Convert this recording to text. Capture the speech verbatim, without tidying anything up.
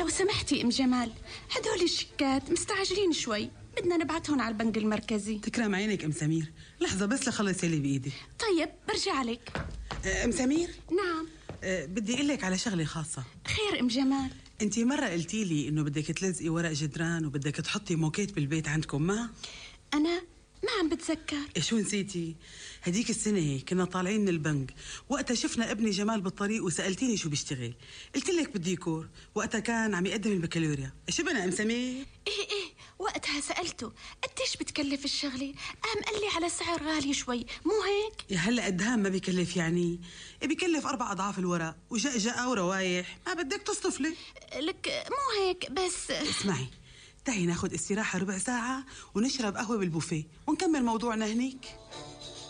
لو سمحتي ام جمال، هدول الشيكات مستعجلين شوي، بدنا نبعتهم على البنك المركزي. تكرم عينك ام سمير، لحظة بس لخلص يلي بإيدي. طيب برجع لك. ام سمير. نعم. أه بدي اقول لك على شغلة خاصة. خير ام جمال؟ انتي مرة قلتي لي انه بدك تلزقي ورق جدران وبدك تحطي موكيت بالبيت عندكم، ما؟ انا ما عم بتذكر. إيه شو نسيتي؟ هديك السنة كنا طالعين من البنك، وقتها شفنا ابني جمال بالطريق وسألتيني شو بيشتغل، قلت لك بالديكور، وقتها كان عم يقدم البكالوريا. شو بنا ام سمير؟ ايه ايه وقتها سألته قديش بتكلف الشغلة، قام قال لي على سعر غالي شوي، مو هيك؟ يا هلا قدهام ما بيكلف يعني؟ إيه بيكلف اربع اضعاف الورق وجأجأة وروايح، ما بدك تصطفلي؟ لك مو هيك بس. اسمعي، تعي ناخد استراحة ربع ساعة ونشرب قهوة بالبوفيه ونكمل موضوعنا هنيك.